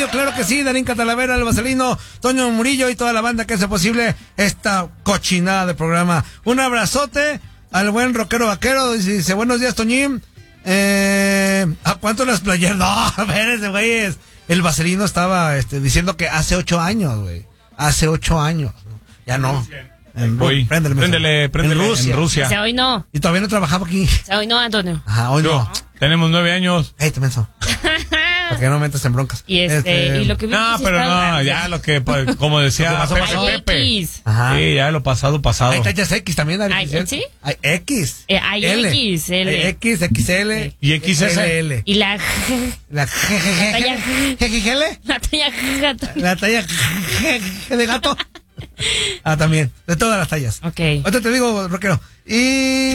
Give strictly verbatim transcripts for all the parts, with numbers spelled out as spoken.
Murillo, claro que sí, Darín Catalavera, el Vaselino, Toño Murillo y toda la banda que hace posible esta cochinada de programa. Un abrazote al buen rockero vaquero, dice, buenos días, Toñín. Eh, ¿A cuánto las playeras? No, espérense, güey. El Vaselino estaba este, diciendo que hace ocho años, güey. Hace ocho años. Ya no. En, Hoy, préndele, préndele, préndele, en Rusia. En Rusia. O sea, hoy no. Y todavía no trabajaba aquí. O sea, hoy no, Antonio. Ajá, hoy no. Tenemos nueve años. Ey, te menso. Para que no metas en broncas. Y este, este... y lo que No, pero no, ya lo que, como decía pasó, Pepe, pasó. Pepe. X. Ajá. Sí, ya lo pasado, pasado. Hay tallas X también, Ari. ¿Hay, ¿sí? Hay X. Eh, hay L. X, L. Hay X, X L. Y X S. L. Y la... La G talla G G L. La talla gato. La talla G de gato. Ah, también. De todas las tallas. Ok. Ahorita te digo, rockero. Y...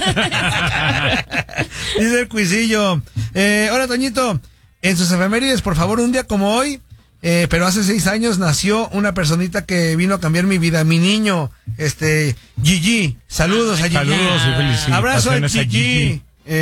dice el Cuisillo. Eh, hola, Toñito. En sus efemérides, por favor, un día como hoy, eh, pero hace seis años nació una personita que vino a cambiar mi vida, mi niño, este, Gigi. Saludos a Gigi. Saludos y felicidades. Abrazo a Gigi.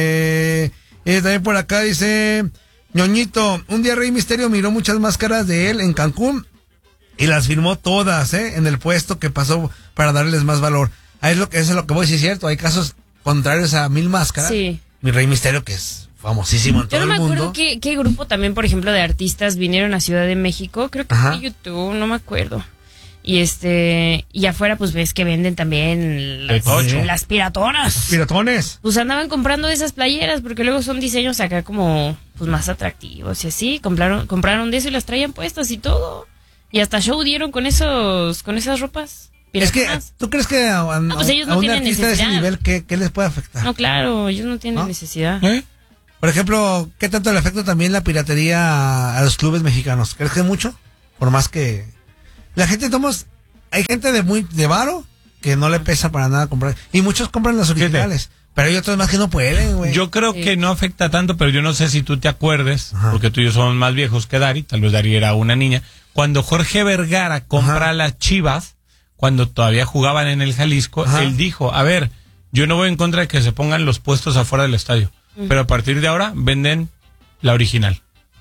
Eh, eh, también por acá dice, Ñoñito, un día Rey Misterio miró muchas máscaras de él en Cancún y las firmó todas, eh, en el puesto que pasó para darles más valor. Ahí es lo que, eso es lo que voy a decir, cierto, hay casos contrarios a Mil Máscaras. Sí. Mi Rey Misterio, que es famosísimo en todo el mundo. Yo no me acuerdo qué, qué grupo también, por ejemplo, de artistas vinieron a Ciudad de México. Creo que Ajá. fue YouTube, no me acuerdo. Y este, y afuera pues ves que venden también las, las piratonas. Piratones. Pues andaban comprando esas playeras porque luego son diseños acá como pues más atractivos y así. Compraron, compraron de eso y las traían puestas y todo. Y hasta show dieron con esos, con esas ropas. Es que, ¿tú crees que a, a, no, pues ellos no a un tienen artista necesidad. de ese nivel, ¿qué, qué les puede afectar? No, claro, ellos no tienen ¿No? necesidad. ¿Eh? Por ejemplo, ¿qué tanto le afecta también la piratería a, a los clubes mexicanos? ¿Crees que mucho? Por más que... La gente, tomamos, hay gente de muy de varo que no le pesa para nada comprar. Y muchos compran las originales. Pero hay otros más que no pueden, güey. Yo creo sí. que no afecta tanto, pero yo no sé si tú te acuerdes, Ajá. porque tú y yo somos más viejos que Dari, tal vez Dari era una niña. Cuando Jorge Vergara compra Ajá. las Chivas, cuando todavía jugaban en el Jalisco, Ajá. él dijo, a ver, yo no voy en contra de que se pongan los puestos afuera del estadio, uh-huh. pero a partir de ahora venden la original.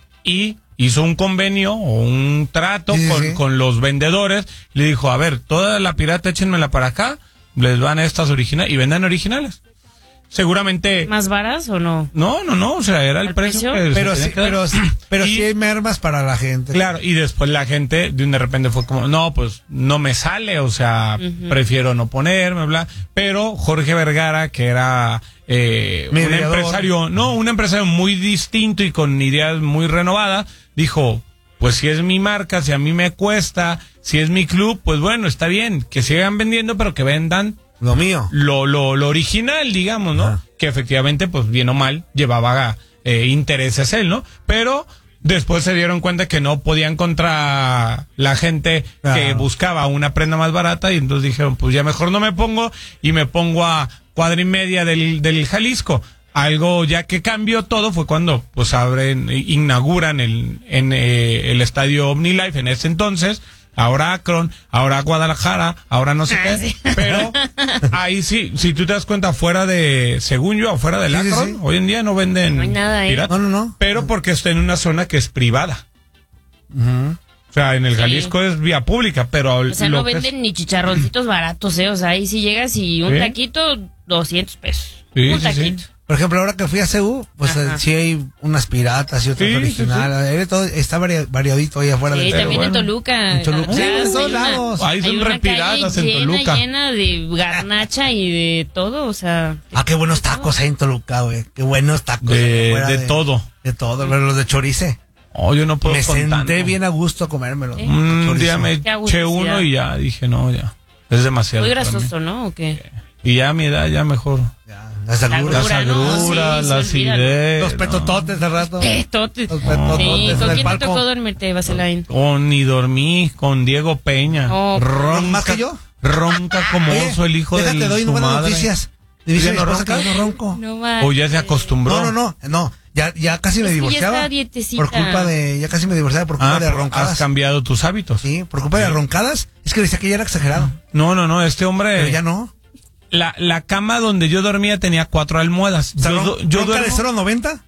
Y hizo un convenio o un trato sí, con, sí. con los vendedores, le dijo, a ver, toda la pirata échenmela para acá, les van a estas originales y vendan originales. Seguramente... ¿Más varas o no? No, no, no, o sea, era el precio, precio? que Pero se sí, tenía que dar. pero sí, pero Y- sí hay mermas para la gente. Claro, y después la gente de de repente fue como, no, pues no me sale, o sea, uh-huh. prefiero no ponerme, bla. Pero Jorge Vergara, que era eh, un Mediador. empresario, no, un empresario muy distinto y con ideas muy renovadas, dijo, pues si es mi marca, si a mí me cuesta, si es mi club, pues bueno, está bien, que sigan vendiendo, pero que vendan Lo mío. lo, lo, lo original, digamos, ¿no? Ajá. Que efectivamente, pues bien o mal, llevaba eh, intereses él, ¿no? Pero después se dieron cuenta que no podían contra la gente Claro. que buscaba una prenda más barata y entonces dijeron, pues ya mejor no me pongo y me pongo a cuadra y media del, del Jalisco. Algo ya que cambió todo fue cuando pues abren, inauguran el, en, eh, el estadio OmniLife en ese entonces. Ahora Akron, ahora Guadalajara, ahora no sé Ah, qué, sí. pero ahí sí, si tú te das cuenta, fuera de, según yo, afuera del Sí, sí, Akron, sí. hoy en día no venden No hay nada ahí. pirata. No, no, no. Pero porque está en una zona que es privada. Uh-huh. O sea, en el Sí. Jalisco es vía pública, pero O sea, lo no que es- venden ni chicharroncitos baratos, ¿eh? O sea, ahí si llegas y un ¿Sí? taquito, doscientos pesos. Sí, un sí, sí. taquito. Por ejemplo, ahora que fui a C U, pues eh, Ajá. sí hay unas piratas y otras Sí, sí, originales. Hay de todo, está vari- variadito ahí afuera Sí, del también bueno. en Toluca. En Toluca. Atrás Sí, en todos hay una- lados. Ahí son hay una repiratas calle en llena, Toluca. llena de garnacha y de todo, o sea... Ah, qué buenos tacos hay en Toluca, güey. Qué buenos tacos. de, afuera de todo. De todo, pero los de chorice. Oh, yo no puedo Me con senté tanto. bien a gusto a comérmelos. ¿Eh? Un Chorizo. día me Qué eché agusticidad. uno y ya dije, no, ya. Es demasiado. Muy para mí. grasoso, ¿no? ¿O qué? Y ya a mi edad, ya mejor. Ya, las agruras. Las Agrura, ¿no? agruras, Sí, las sí, olvídalo. ideas. Los petototes de rato. Petotes. Los petototes Sí, en ¿con el quién te palco. tocó dormirte, Vaselain? Con ni dormí, con Diego Peña. Oh, ronca, ¿más que yo? Ronca como Oye, oso el hijo déjate, de doy su buenas madre. noticias. Dice ¿Ya mi no esposa que ronca? yo no ronco. No va. O ya se acostumbró. No, no, no, no. Ya, ya casi me Es que ya divorciaba. está dietecita. Por culpa de, ya casi me divorciaba por culpa Ah, de por- roncadas. has cambiado tus hábitos. Sí, por culpa de roncadas. Es que decía que ya era exagerado. No, no, no, este hombre... Pero ya no. La, la cama donde yo dormía tenía cuatro almohadas. O sea, yo, ron- do- yo ¿ronca de duermo... cero a noventa?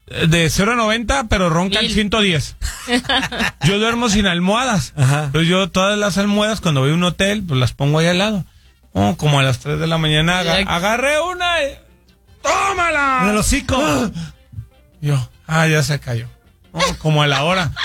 de cero a noventa, pero roncan Mil. ciento diez. Yo duermo sin almohadas. Ajá. Entonces yo todas las almohadas, cuando voy a un hotel, pues las pongo ahí al lado. Oh, como a las tres de la mañana, aga- agarré una y... ¡Tómala! En el hocico. Yo, ah, ya se cayó. Oh, como a la hora.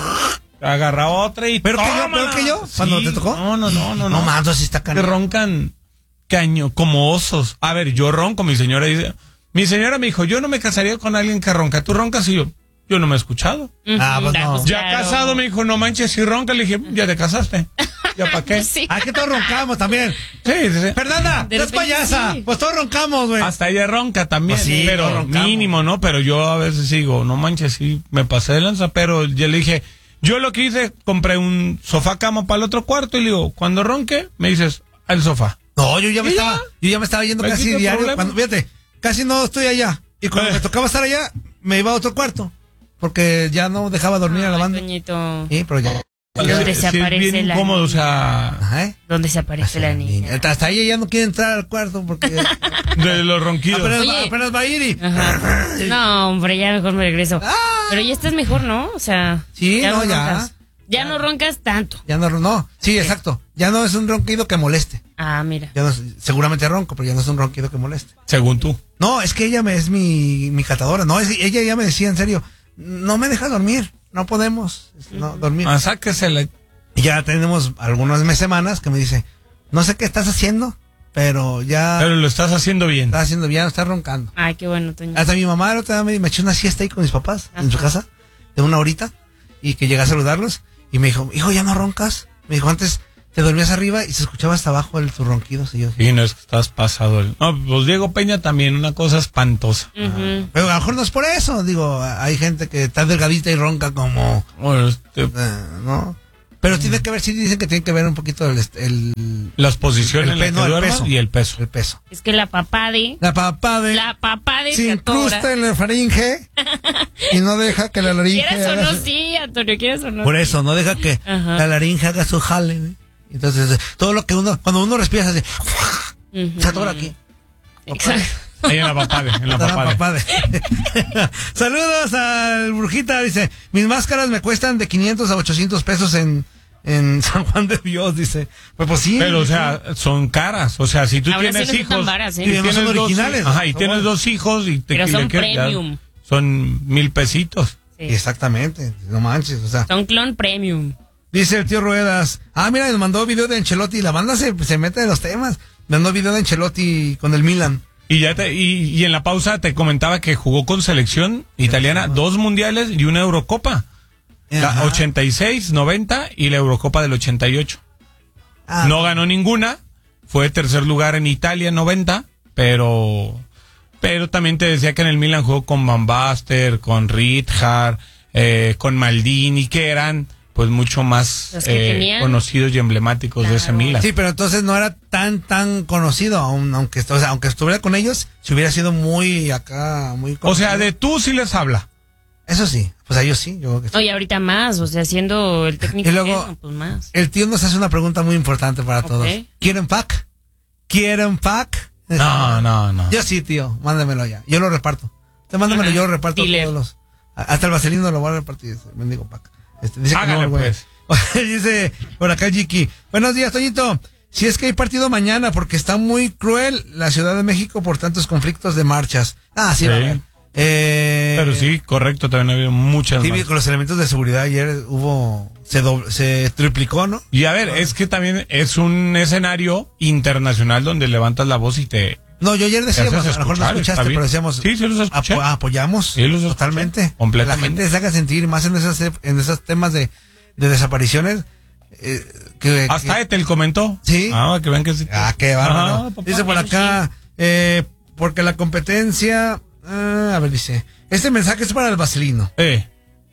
Agarra otra y... ¿Pero que yo? tómala. ¿Peor que yo? ¿Cuando Sí, te tocó? No, no, no, no. No, más, así está Que canijo. roncan caño, como osos. A ver, yo ronco, mi señora dice... Mi señora me dijo, yo no me casaría con alguien que ronca. ¿Tú roncas? Y yo, yo no me he escuchado. Ujú, Ah, pues no. Ya claro. casado me dijo, no manches, si ronca. Le dije, ya te casaste. ¿Ya para qué? Sí. Ah, que todos roncamos también. Sí, sí, sí. Fernanda, De no es repente payasa. sí. Pues todos roncamos, güey. Hasta ella ronca también, Pues sí, pero no roncamos. mínimo, ¿no? Pero yo a veces digo, no manches, sí, me pasé de lanza, pero ya le dije, yo lo que hice, compré un sofá cama para el otro cuarto y le digo, cuando ronque, me dices, al sofá. No, yo ya me ¿Y estaba, ya? yo ya me estaba yendo Me casi quita el diario. problema. Cuando, fíjate, casi no estoy allá. Y cuando Eh. me tocaba estar allá, me iba a otro cuarto. Porque ya no dejaba dormir a la Ay, banda. Toñito. Sí, pero ya. Donde Sí, se sí, es aparece bien la incómodo, o niña. sea, Ajá, ¿eh? Donde se aparece la niña. Hasta ella ya no quiere entrar al cuarto porque de los ronquidos. apenas, va, Oye. apenas va a ir y... Ajá. No, hombre, ya mejor me regreso. Ah. Pero ya estás mejor, ¿no? O sea, Sí, no, ya. roncas. Ya no roncas tanto. Ya no, no, sí, exacto. Ya no es un ronquido que moleste. Ah, mira. Ya no es- seguramente ronco, pero ya no es un ronquido que moleste. Según tú. No, es que ella me, es mi, mi catadora. No, es, ella ya me decía en serio, no me deja dormir, no podemos no, dormir. Ah, sáquesela. Y ya tenemos algunas mes- semanas que me dice, no sé qué estás haciendo, pero ya Pero lo estás haciendo bien. estás haciendo bien, estás roncando. Ay, qué bueno, Toño. Hasta mi mamá la otra vez me, me echó una siesta ahí con mis papás, en su casa, de una horita, y que llegué a saludarlos, y me dijo, hijo, ¿ya no roncas? Me dijo, antes te dormías arriba y se escuchaba hasta abajo el, tus ronquidos. Y yo, Sí, no es que estás pasado. el- No, pues Diego Peña también, una cosa espantosa. Ujú. pero a lo mejor no es por eso, digo, hay gente que está delgadita y ronca como, Bueno, este, eh, ¿no? Pero tiene que ver, sí dicen que tiene que ver un poquito el, el, las posiciones el en las pe- que no, el duermas peso. y el peso. el peso. Es que la papá de... La papá de... La papá de se se incrusta atora. en la faringe y no deja que la laringe ¿Quieres o haga no? su- Sí, Antonio, ¿quieres o no? Por eso, no deja que Ajá. la laringe haga su jale, güey. Entonces, todo lo que uno, cuando uno respira, se hace, Ujú. se atora aquí. Exacto. Ahí en la papade, en la Está la papade. papá de- Saludos al Brujita, dice, mis máscaras me cuestan de quinientos a ochocientos pesos en, en San Juan de Dios, dice. Pues, pues sí. Pero, o sea, son caras. O sea, si tú Ahora sí tienes no están hijos. varas, ¿eh? y Y además tienes son dos- originales. Ajá, y Son tienes buenos. dos hijos y te Pero y son le quieres- ya premium. son mil pesitos. Sí. Exactamente, no manches, o sea. Son clon premium. Dice el tío Ruedas, ah, mira, nos mandó video de Ancelotti, la banda se, se mete en los temas. Mandó video de Ancelotti con el Milan. Y ya te, y, y en la pausa te comentaba que jugó con selección italiana dos mundiales y una Eurocopa. La Ajá. ochenta y seis, noventa y la Eurocopa del ochenta y ocho. Ah, No ganó ninguna, fue tercer lugar en Italia en noventa, pero pero también te decía que en el Milan jugó con Van Basten, con Rijkaard, eh, con Maldini, que eran pues mucho más Los que eh, tenían. conocidos y emblemáticos de ese Claro. Milan. Sí, pero entonces no era tan, tan conocido, aun- aunque, o sea, aunque estuviera con ellos, si hubiera sido muy acá, muy O sea, conocido. de tú sí les habla. Eso sí, pues a ellos sí, yo creo que sí. Oye, ahorita más, o sea, siendo el técnico. Y luego- que es, pues más. El tío nos hace una pregunta muy importante para Ok. todos. ¿Quieren pack? ¿Quieren pack? No, no, no. Yo sí, tío, mándamelo ya. Yo lo reparto. Te mándamelo, Ajá. yo lo reparto a Dile. todos los. a- Hasta el vaselino lo voy a repartir, ese mendigo pack. Este, dice que Hágale, no, güey. pues. Dice por acá Jiki. Buenos días, Toñito. Si es que hay partido mañana, porque está muy cruel la Ciudad de México por tantos conflictos de marchas. Ah, sí, Sí. va a haber. Eh, Pero sí, correcto, también ha habido muchas sí, más. con los elementos de seguridad ayer hubo. Se, doble- se triplicó, ¿no? Y a ver, es que también es un escenario internacional donde levantas la voz y te... No, yo ayer decía, Te a lo haces mejor no escuchar, escuchaste, está bien. pero decíamos. Sí, sí los escuché. apo- apoyamos. Sí, los escuché. totalmente. Completamente. La gente se haga sentir más en esas, en esos temas de, de desapariciones. Eh, que, Hasta que- Etel comentó. Sí. Ah, que vean que sí. Ah, qué bárbaro. Ajá, papá. Dice por acá, eh, porque la competencia. ah, a ver, dice. Este mensaje es para el vaselino. Eh,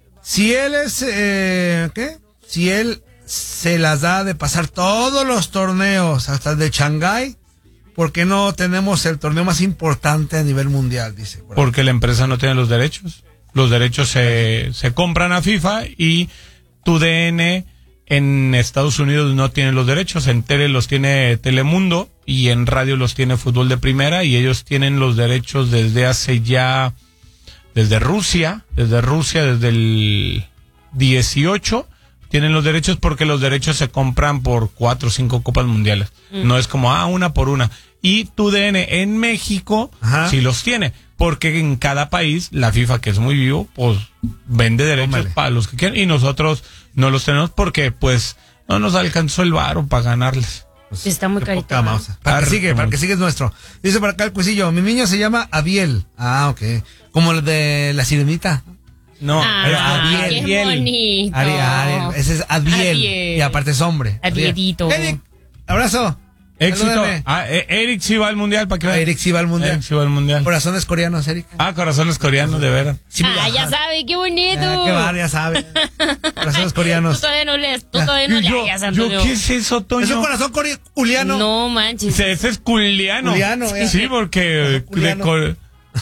Si él es. Eh, ¿Qué? Si él se las da de pasar todos los torneos, hasta el de Shanghái, ¿por qué no tenemos el torneo más importante a nivel mundial? Dice. por acá. porque la empresa no tiene los derechos. Los derechos se, se compran a FIFA y tu D N en Estados Unidos no tiene los derechos. En tele los tiene Telemundo y en radio los tiene Fútbol de Primera y ellos tienen los derechos desde hace ya desde Rusia, desde Rusia, desde el dieciocho, tienen los derechos porque los derechos se compran por cuatro o cinco copas mundiales. Mm. No es como, ah, una por una. Y tu D N en México Ajá. sí los tiene, porque en cada país la FIFA, que es muy vivo, pues vende derechos Tómale. para los que quieran y nosotros no los tenemos porque pues no nos alcanzó el varo para ganarles. Pues, Está muy carito. Para que sigue, para que sigue es nuestro. Dice para acá el cuisillo, mi niño se llama Abiel. Ah, ok. Como el de la sirenita. No, ah, Abiel. Qué bonito. Ariel, Ariel. Ese es Abiel. Abiel. Y aparte es hombre. Abielito. Eric, abrazo. Éxito. Ah, Eric sí va al mundial, ¿para qué? Ah, Eric sí va al mundial. Eric sí va al mundial. Corazones coreanos, Eric. Ah, corazones coreanos, de veras. Sí, ah, ya sabe, qué bonito. Ah, qué bar, ya sabe. Corazones coreanos. Tú todavía no lees, tú todavía no yo, lees, Antonio. Yo, ¿qué es eso, Toño? Es un corazón culiano. No manches. Sí, ese es culiano. Culiano, sí, sí, porque de cor...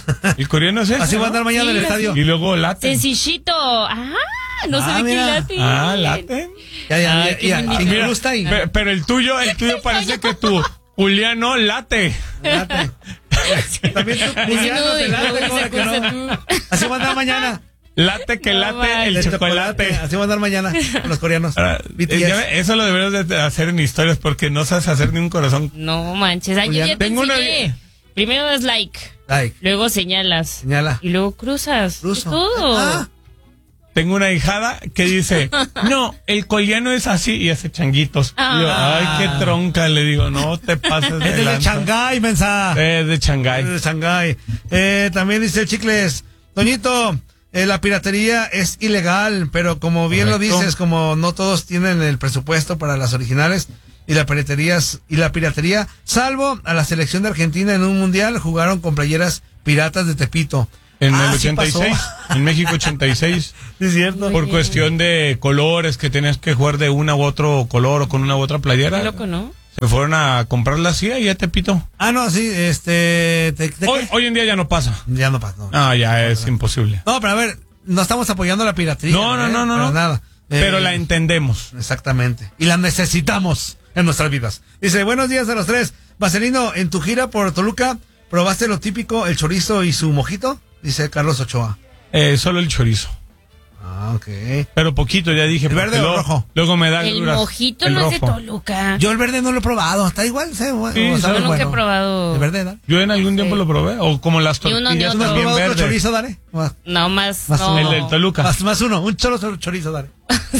el coreano es ese. Así ¿no? va a andar mañana sí, en el estadio. Y luego late. Sencillito. Ah, no ah, se ve que late. Ah, late. Ya, ya, Ay, ya. ya. Mira, gusta ahí. Pero, pero el tuyo, el tuyo parece que tu Juliano late. Late. También tu Juliano te late, ¿cómo que no? Así va a andar mañana. Late que late no, el, el chocolate. chocolate. Así va a andar mañana con los coreanos. Ahora, eh, eso lo deberías de hacer en historias porque no sabes hacer ni un corazón. No manches. Ay, yo ya te Tengo enseñé. Una... Primero das like. Like. Luego señalas. Señala. Y luego cruzas. Cruzo. Todo. Ah. Tengo una hijada que dice, no, el coreano es así y hace changuitos. Ah. Y yo, ay, qué tronca, le digo, no te pases de Es de Shanghái, mensa. Es de Shanghái. Es de Shanghái. Eh, también dice el Chicles, Toñito, eh, la piratería es ilegal, pero como bien Correcto. lo dices, como no todos tienen el presupuesto para las originales y la piratería, y la piratería, salvo a la selección de Argentina en un mundial, jugaron con playeras piratas de Tepito. En ah, el ochenta y seis, sí en México ochenta y seis. Es cierto. Por cuestión de colores, que tenías que jugar de una u otro color o con una u otra playera. Qué loco, ¿no? Se fueron a comprarla así y ya Tepito. Ah, no, sí, este... ¿te, te hoy, hoy en día ya no pasa. Ya no pasa, no. Ah, ya no, es no, imposible. No, pero a ver, no estamos apoyando la piratería. No, no, no, no. Para no. nada. Eh, pero la entendemos. Exactamente. Y la necesitamos en nuestras vidas. Dice, buenos días a los tres. Vaselino, en tu gira por Toluca, ¿probaste lo típico, el chorizo y su mojito? Dice Carlos Ochoa. Eh, solo el chorizo. Ah, ok. Pero poquito, ya dije. ¿El verde o el rojo? Luego me da el mojito el no rojo. Es de Toluca. Yo el verde no lo he probado. Está igual, ¿sí? Bueno, sí, yo nunca bueno. he probado. ¿El verde, Dale? Yo en algún tiempo sí. lo probé. O como las tortillas ¿No has probado otro chorizo, Dale? No, más. más no. El del Toluca. Más, más uno. Un solo chorizo, Dale.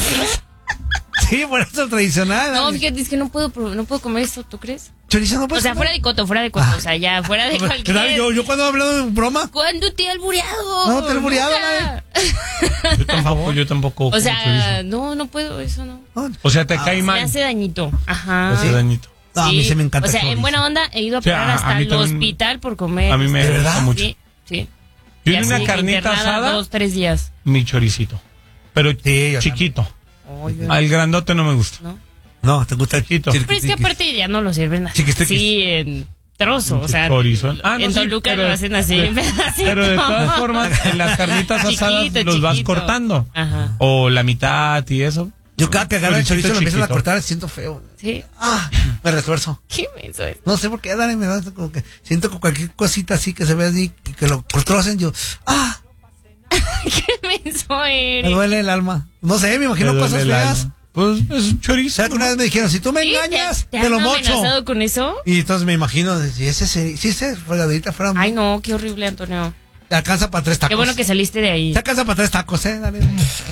Sí, por eso es tradicional. No, fíjate, es que no puedo, no puedo comer esto, ¿tú crees? Chorizo no puedes O sea, comer? fuera de coto, fuera de coto, ah. o sea, ya, fuera de cualquier... Yo, yo cuando he hablado de broma... ¿Cuándo te he albureado? No, te he albureado, Yo tampoco, yo tampoco. O sea, no, no puedo, eso no. O sea, te ah, cae mal. Me hace dañito, ajá. Me hace dañito. No, sí. A mí se me encanta. O sea, en buena onda he ido a parar o sea, hasta el también, hospital por comer. A mí me gusta mucho. Sí, sí. Yo en una carnita asada... Dos, tres días. Mi choricito. Pero sí, chiquito. Oh, Al grandote no me gusta. ¿No? No, te gusta el chiquito. Pero es que aparte ya no lo sirven así. Sí, en trozo, o sea. Chorizo. Ah, no, en sí, Toluca pero, lo hacen así. Pero, pero de todas formas, en las carnitas asadas chiquito, los chiquito. vas cortando. Ajá. O la mitad y eso. Yo cada que agarro el chorizo lo empiezan a cortar, siento feo. Sí. Ah, me retuerzo. ¿Qué menso es? No sé por qué, Dani, me da como que siento que cualquier cosita así que se ve así, que lo trocen, yo, ah. ¿Qué menso eres? Me duele el alma. No sé, me imagino me cosas feas. Alma. Pues es un chorizo. ¿Sabes que una vez me dijeron, si tú me ¿Sí? engañas, te, te, te lo mocho? amenazado con eso? Y entonces me imagino, si ese si ese fregadita fuera... Ay, no, qué horrible, Antonio. Te alcanza para tres tacos. Qué bueno que saliste de ahí. Te alcanza para tres tacos, ¿eh? Dale.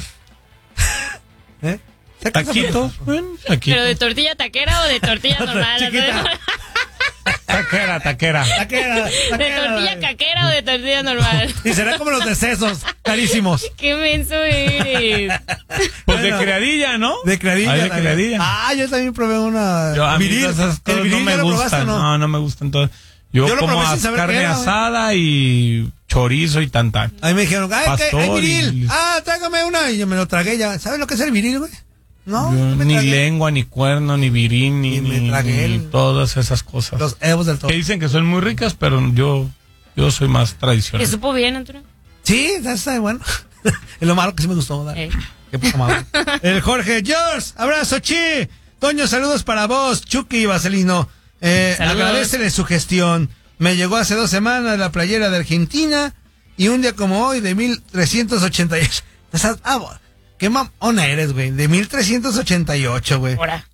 ¿Eh? Taquito. Bueno, taquito. ¿Pero de tortilla taquera o de tortilla normal? Taquera, taquera. Taquera, taquera. ¿De tortilla caquera o de tortilla normal? Y será como los de sesos, carísimos. Qué menso eres. Pues bueno, de creadilla, ¿no? De creadilla. Ah, de creadilla. Ah, yo también probé una. Yo, a viril. Mí esas cosas no me gustan. No? no, no me gustan todas. Yo, yo como as carne era, asada y chorizo y tan tan. A mí me dijeron, ay, ¿qué? Hay viril. Y... Ah, tráigame una. Y yo me lo tragué ya. ¿Sabes lo que es el viril, güey? No, yo, no ni lengua, ni cuerno, ni virín, ni, ni, ni todas esas cosas. Los evos del todo. Que dicen que son muy ricas, pero yo yo soy más tradicional. ¿Te supo bien, Antonio? Sí, está bueno. Es lo malo que sí me gustó. Eh. Qué poca madre. El Jorge, George, abrazo, chi. Toño, saludos para vos, Chucky y Vaselino. Eh, agradecele su gestión. Me llegó hace dos semanas la playera de Argentina Y un día como hoy, de mil trescientos ochenta y ocho. Ah, qué mamona eres, güey. De mil trescientos ochenta y ocho, güey. Ahora.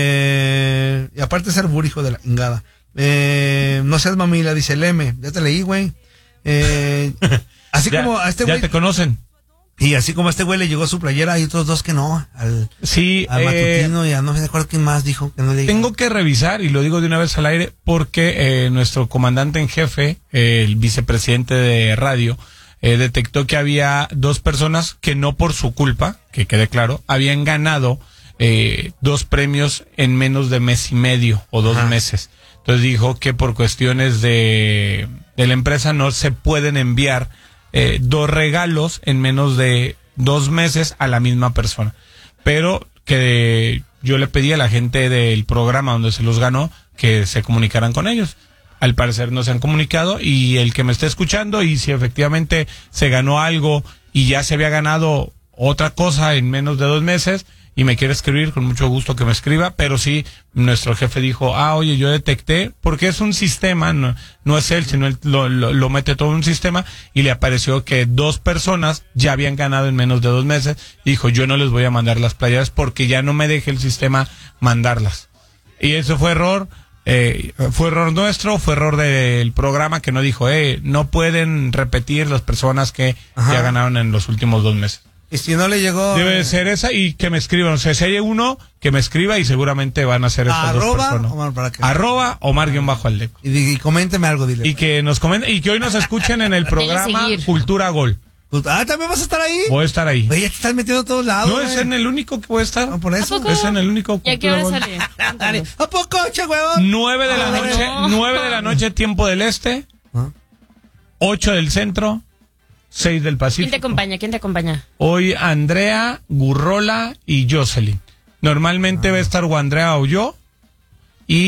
Eh, y aparte de ser burro, hijo de la chingada. Eh, no seas mamila, dice el M. Ya te leí, güey. Eh, así ya, como a este güey. Ya te conocen. Y así como a este güey le llegó su playera, hay otros dos que no. Al, sí, al eh, matutino, ya no me acuerdo quién más dijo que no le tengo que revisar, y lo digo de una vez al aire, porque eh, nuestro comandante en jefe, eh, el vicepresidente de radio, eh, detectó que había dos personas que no por su culpa, que quede claro, habían ganado eh, dos premios en menos de mes y medio o dos Ajá. meses. Entonces dijo que por cuestiones de, de la empresa no se pueden enviar Eh, dos regalos en menos de dos meses a la misma persona, pero que yo le pedí a la gente del programa donde se los ganó que se comunicaran con ellos. Al parecer no se han comunicado, y el que me esté escuchando, y si efectivamente se ganó algo y ya se había ganado otra cosa en menos de dos meses y me quiere escribir, con mucho gusto que me escriba. Pero sí, nuestro jefe dijo, ah, oye, yo detecté, porque es un sistema, no, no es él, sino él lo, lo, lo mete todo en un sistema, y le apareció que dos personas ya habían ganado en menos de dos meses. Dijo, yo no les voy a mandar las playeras porque ya no me deje el sistema mandarlas. Y eso fue error, eh, fue error nuestro, fue error del programa, que no dijo, eh, no pueden repetir las personas que Ajá. ya ganaron en los últimos dos meses. Y si no le llegó... Debe eh, ser esa, y que me escriban. O sea, si hay uno, que me escriba, y seguramente van a ser estas dos personas. Omar, ¿para qué? Arroba Omar-Aldeco. Y, y coménteme algo, dile. Y que nos comenten, y que hoy nos escuchen en el programa Cultura Gol. Ah, ¿también vas a estar ahí? Voy a estar ahí. Oye, ya te estás metiendo a todos lados. No, es en el único que voy a estar. No, por eso. ¿A poco? Es en el único. ¿Y a qué hora sale? ¿A poco, che, huevón? Nueve de la noche, nueve de la noche, tiempo del este. ¿Ah? Ocho del centro. Seis del Pacífico. ¿Quién te acompaña? ¿Quién te acompaña? Hoy Andrea, Gurrola y Jocelyn. Normalmente ah. va a estar o Andrea o yo,